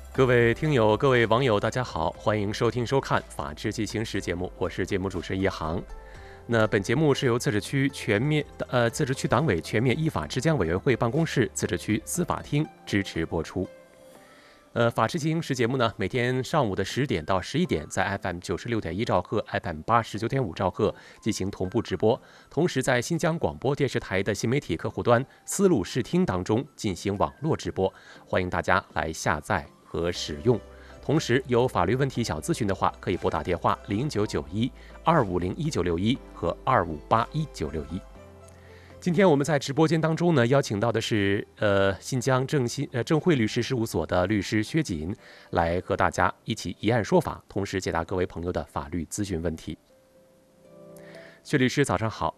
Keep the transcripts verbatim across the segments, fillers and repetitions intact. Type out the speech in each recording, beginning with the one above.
各位听友、各位网友，大家好，欢迎收听、收看《法治进行时》节目，我是节目主持人叶航。那本节目是由自治区全面呃自治区党委全面依法治疆委员会办公室、自治区司法厅支持播出。呃，《法治进行时》节目呢，每天上午的十点到十一点，在 F M 九十六点一兆赫、F M 八十九点五兆赫进行同步直播，同时在新疆广播电视台的新媒体客户端思路视听当中进行网络直播，欢迎大家来下载和使用。同时有法律问题小咨询的话，可以拨打电话零九九一二五零一九六一和二五八一九六一。今天我们在直播间当中呢，邀请到的是呃新疆正新呃正汇律师事务所的律师薛锦，来和大家一起一案说法，同时解答各位朋友的法律咨询问题。薛律师，早上好。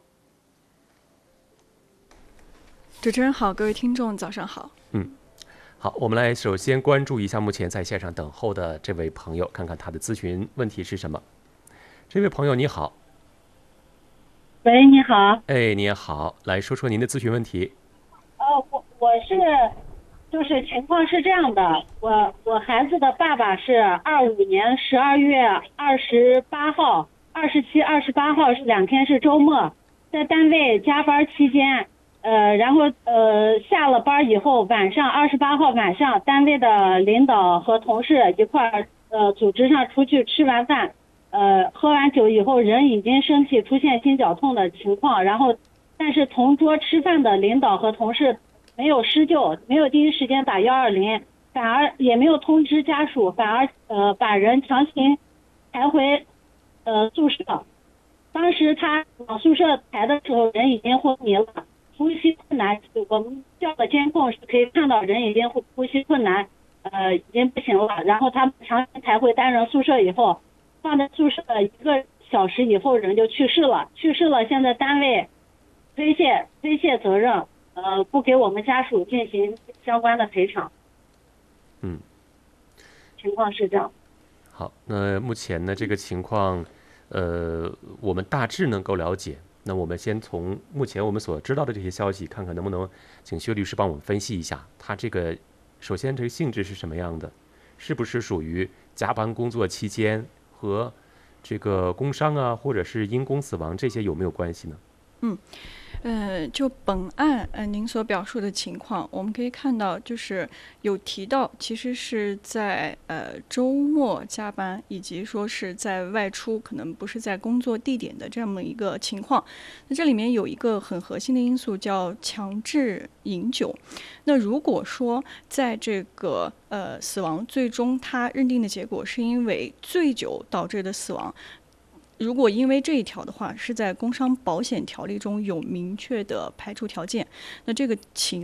主持人好，各位听众早上好。 嗯。好，我们来首先关注一下目前在线上等候的这位朋友，看看他的咨询问题是什么。这位朋友你好。 喂，你好。 哎，你好，来说说您的咨询问题。 哦，我我是，就是情况是这样的，我我孩子的爸爸是二五年十二月二十八号、二十七、二十八号是两天是周末，在单位加班期间。呃，然后呃下了班以后，晚上二十八号晚上，单位的领导和同事一块儿呃组织上出去吃完饭，呃喝完酒以后，人已经身体出现心绞痛的情况，然后但是同桌吃饭的领导和同事没有施救，没有第一时间打幺二零，反而也没有通知家属，反而呃把人强行抬回呃宿舍。当时他往宿舍抬的时候，人已经昏迷了。呼吸困难，我们调的监控是可以看到人已经呼吸困难，呃，已经不行了。然后他们强行抬回单人宿舍以后，放在宿舍一个小时以后，人就去世了。去世了，现在单位推卸推卸责任，呃，不给我们家属进行相关的赔偿。 嗯， 情况是这样。 好，那目前呢这个情况，呃，我们大致能够了解。那我们先从目前我们所知道的这些消息，看看能不能请薛律师帮我们分析一下，他这个首先这个性质是什么样的，是不是属于加班工作期间和这个工伤啊，或者是因公死亡这些有没有关系呢？ 嗯。呃，就本案呃您所表述的情况，我们可以看到，就是有提到，其实是在呃周末加班，以及说是在外出，可能不是在工作地点的这么一个情况。那这里面有一个很核心的因素叫强制饮酒。那如果说在这个呃死亡最终他认定的结果是因为醉酒导致的死亡。如果因为这一条的话，是在工伤保险条例中有明确的排除条件，那这个情